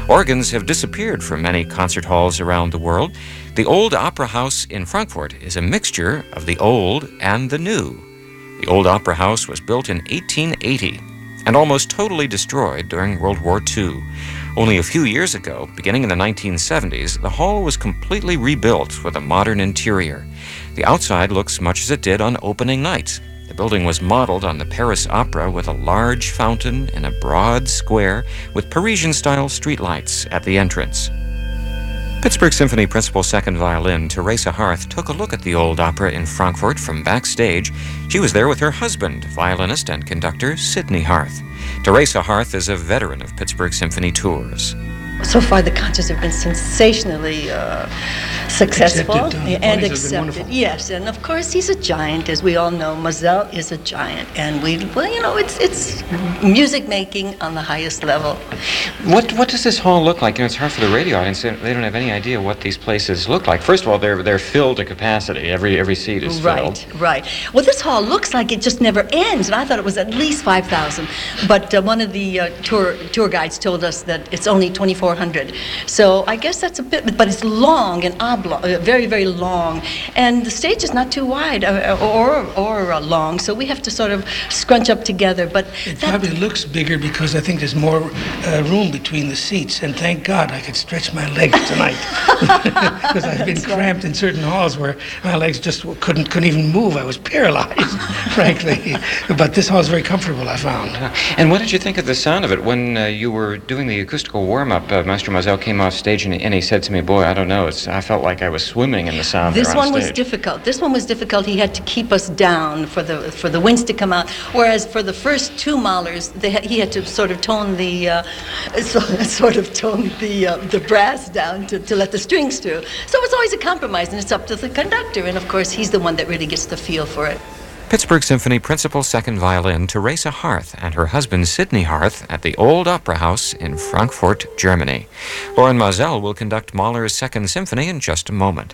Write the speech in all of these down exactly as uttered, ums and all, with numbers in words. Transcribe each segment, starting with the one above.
Organs have disappeared from many concert halls around the world. The Old Opera House in Frankfurt is a mixture of the old and the new. The Old Opera House was built in eighteen eighty and almost totally destroyed during World War Two. Only a few years ago, beginning in the nineteen seventies, the hall was completely rebuilt with a modern interior. The outside looks much as it did on opening night. The building was modeled on the Paris Opera with a large fountain in a broad square with Parisian-style streetlights at the entrance. Pittsburgh Symphony Principal Second Violin Teresa Harth took a look at the Old Opera in Frankfurt from backstage. She was there with her husband, violinist and conductor Sidney Harth. Teresa Harth is a veteran of Pittsburgh Symphony tours. So far, the concerts have been sensationally uh, successful accepted, uh, and accepted. Yes, and of course, he's a giant, as we all know. Mazel is a giant, and we, well, you know, it's it's music making on the highest level. What what does this hall look like? You know, it's hard for the radio audience. They don't have any idea what these places look like. First of all, they're they're filled to capacity. Every every seat is filled. Right, right. Well, this hall looks like it just never ends, and I thought it was at least five thousand. But uh, one of the uh, tour tour guides told us that it's only twenty-four hundred. So I guess that's a bit, but it's long and oblong, uh, very, very long. And the stage is not too wide uh, or or uh, long, so we have to sort of scrunch up together. But it that probably looks bigger because I think there's more uh, room between the seats. And thank God I could stretch my legs tonight because I've been cramped in certain halls where my legs just couldn't couldn't even move. I was paralyzed, frankly. But this hall is very comfortable, I found. And what did you think of the sound of it when uh, you were doing the acoustical warm-up? Uh, Maestro Mazel came off stage and he, and he said to me, "Boy, I don't know. It's, I felt like I was swimming in the sound." This there on one stage. was difficult. This one was difficult. He had to keep us down for the for the winds to come out. Whereas for the first two Mahlers, they ha he had to sort of tone the uh, so, sort of tone the uh, the brass down to, to let the strings through. So it's always a compromise, and it's up to the conductor. And of course, he's the one that really gets the feel for it. Pittsburgh Symphony Principal Second Violin Teresa Harth and her husband Sidney Harth at the Old Opera House in Frankfurt, Germany. Loren Maazel will conduct Mahler's Second Symphony in just a moment.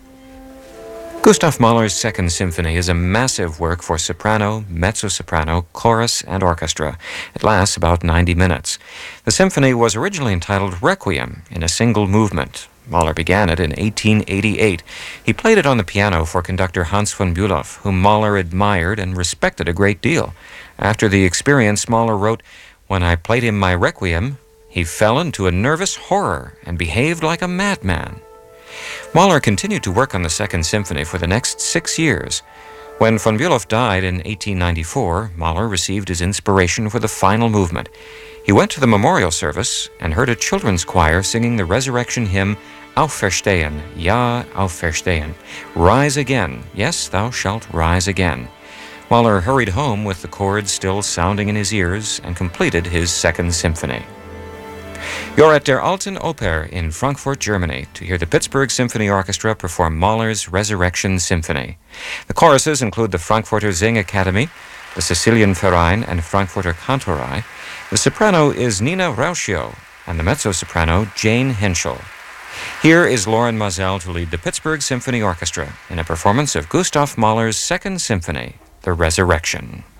Gustav Mahler's Second Symphony is a massive work for soprano, mezzo-soprano, chorus, and orchestra. It lasts about ninety minutes. The symphony was originally entitled Requiem in a single movement. Mahler began it in eighteen eighty-eight. He played it on the piano for conductor Hans von Bülow, whom Mahler admired and respected a great deal. After the experience, Mahler wrote, "When I played him my Requiem, he fell into a nervous horror and behaved like a madman." Mahler continued to work on the Second Symphony for the next six years. When von Bülow died in eighteen ninety-four, Mahler received his inspiration for the final movement. He went to the memorial service and heard a children's choir singing the resurrection hymn, Auferstehen, Ja, Auferstehen, Rise again, yes, thou shalt rise again. Mahler hurried home with the chords still sounding in his ears and completed his Second Symphony. You're at Der Alten Oper in Frankfurt, Germany, to hear the Pittsburgh Symphony Orchestra perform Mahler's Resurrection Symphony. The choruses include the Frankfurter Sing Academy, the Sicilian Verein, and Frankfurter Kantorei. The soprano is Nina Rauschio, and the mezzo-soprano Jane Henschel. Here is Loren Maazel to lead the Pittsburgh Symphony Orchestra in a performance of Gustav Mahler's Second Symphony, The Resurrection.